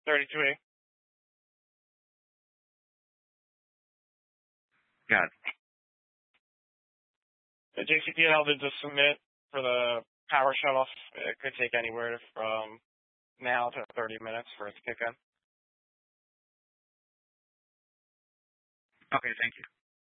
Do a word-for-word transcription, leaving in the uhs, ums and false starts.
thirty-two A. Got it. The J C P L did just submit for the power shutoff. It could take anywhere from now to thirty minutes for it to kick in. Okay, thank you.